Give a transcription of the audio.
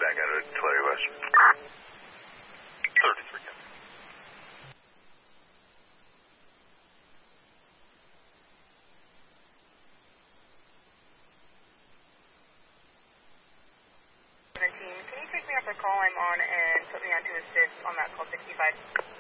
back out of Tulare West. 33. Can you take me off the call I'm on and put me on to assist on that call 65?